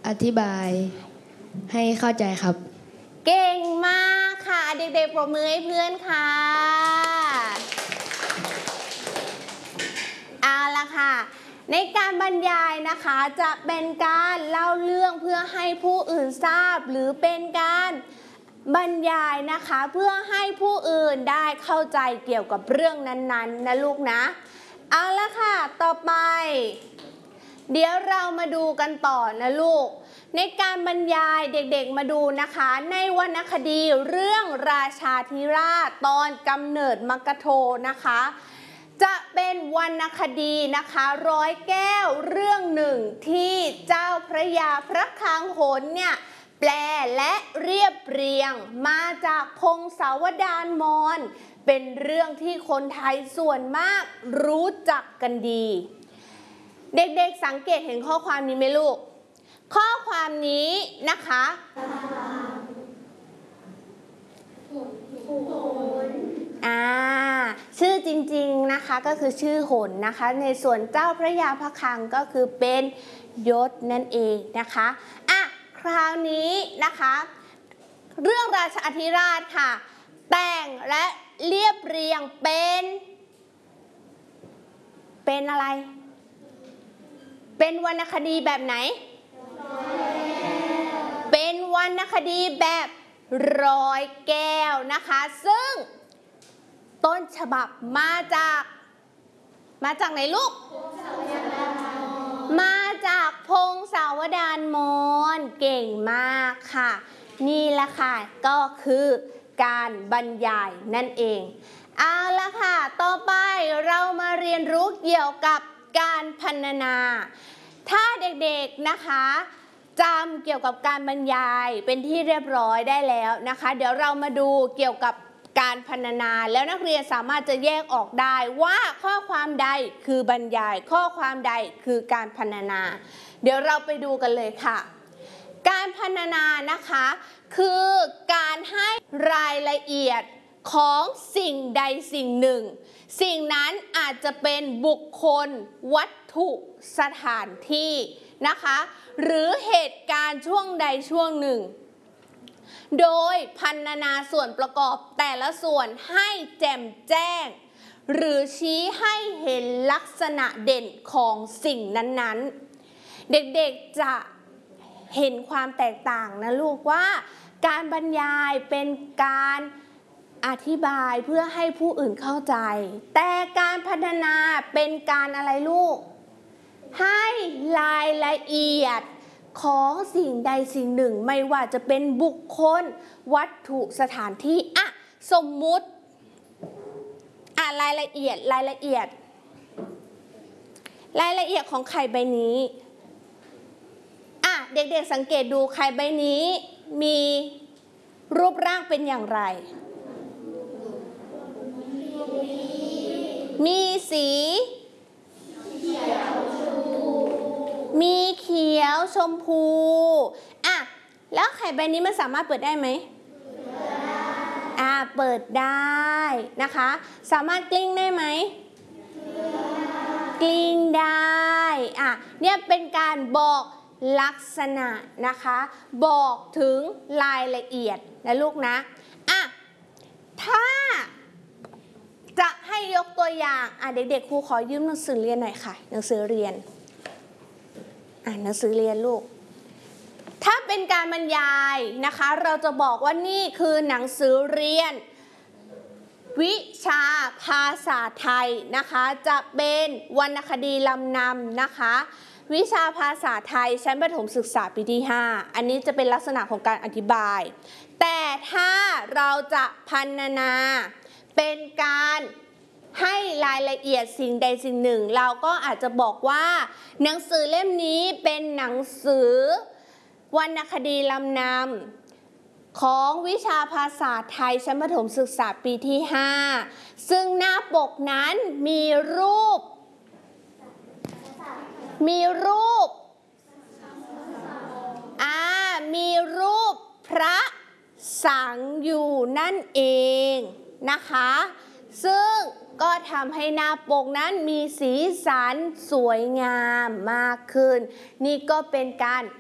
อธิบายให้เข้าใจครับเก่งมากค่ะเด็กๆปรบมือให้เพื่อนค่ะเอาละค่ะในการบรรยายนะคะจะเป็นการเล่าเรื่องเพื่อให้ผู้อื่นทราบหรือเป็นการบรรยายนะคะเพื่อให้ผู้อื่นได้เข้าใจเกี่ยวกับเรื่องนั้นๆนะลูกนะเอาละค่ะต่อไปเดี๋ยวเรามาดูกันต่อนะลูกในการบรรยายเด็กๆมาดูนะคะในวรรณคดีเรื่องราชาธิราชตอนกำเนิดมกโทนะคะจะเป็นวรรณคดีนะคะร้อยแก้วเรื่องหนึ่งที่เจ้าพระยาพระคลังหนเนี่ยแปลและเรียบเรียงมาจากพงศาวดารมอญเป็นเรื่องที่คนไทยส่วนมากรู้จักกันดีเด็กๆสังเกตเห็นข้อความนี้ไหมลูกข้อความนี้นะคะชื่อจริงๆนะคะก็คือชื่อหนนะคะในส่วนเจ้าพระยาพระคลังก็คือเป็นยศนั่นเองนะคะคราวนี้นะคะเรื่องราชาธิราชค่ะแต่งและเรียบเรียงเป็นอะไรเป็นวรรณคดีแบบไหนเป็นวรรณคดีแบบร้อยแก้วนะคะซึ่งต้นฉบับมาจากไหนลูกมาจากพงศาวดารมอญเก่งมากค่ะนี่แหละค่ะก็คือการบรรยายนั่นเองเอาละค่ะต่อไปเรามาเรียนรู้เกี่ยวกับการพรรณนาถ้าเด็กๆนะคะจำเกี่ยวกับการบรรยายเป็นที่เรียบร้อยได้แล้วนะคะเดี๋ยวเรามาดูเกี่ยวกับการพรรณนาแล้วนักเรียนสามารถจะแยกออกได้ว่าข้อความใดคือบรรยายข้อความใดคือการพรรณนาเดี๋ยวเราไปดูกันเลยค่ะการพรรณนานะคะคือการให้รายละเอียดของสิ่งใดสิ่งหนึ่งสิ่งนั้นอาจจะเป็นบุคคลวัตถุสถานที่นะคะหรือเหตุการณ์ช่วงใดช่วงหนึ่งโดยพรรณนาส่วนประกอบแต่ละส่วนให้แจ่มแจ้งหรือชี้ให้เห็นลักษณะเด่นของสิ่งนั้นๆเด็กๆจะเห็นความแตกต่างนะลูกว่าการบรรยายเป็นการอธิบายเพื่อให้ผู้อื่นเข้าใจแต่การพรรณนาเป็นการอะไรลูกให้รายละเอียดของสิ่งใดสิ่งหนึ่งไม่ว่าจะเป็นบุคคลวัตถุสถานที่สมมุติรายละเอียดของไข่ใบนี้เด็กๆสังเกตดูไข่ใบนี้มีรูปร่างเป็นอย่างไรมีสีมีเขียวชมพูแล้วไข่ใบนี้มันสามารถเปิดได้ไหมเปิดได้นะคะสามารถกลิ้งได้ไหมกลิ้งได้เนี่ยเป็นการบอกลักษณะนะคะบอกถึงรายละเอียดนะลูกนะถ้าจะให้ยกตัวอย่างเด็กๆครูขอยืมหนังสือเรียนหน่อยค่ะหนังสือเรียนหนังสือเรียนลูกถ้าเป็นการบรรยายนะคะเราจะบอกว่านี่คือหนังสือเรียนวิชาภาษาไทยนะคะจะเป็นวรรณคดีลำนำนะคะวิชาภาษาไทยชั้นประถมศึกษาปีที่5อันนี้จะเป็นลักษณะของการอธิบายแต่ถ้าเราจะพรรณนาเป็นการให้รายละเอียดสิ่งใดสิ่งหนึ่งเราก็อาจจะบอกว่าหนังสือเล่มนี้เป็นหนังสือวรรณคดีลำนำของวิชาภาษาไทยชั้นประถมศึกษาปีที่5ซึ่งหน้าปกนั้นมีรูปมีรูปพระสังอยู่นั่นเองนะคะซึ่งก็ทำให้หน้าปกนั้นมีสีสันสวยงามมากขึ้นนี่ก็เป็นการ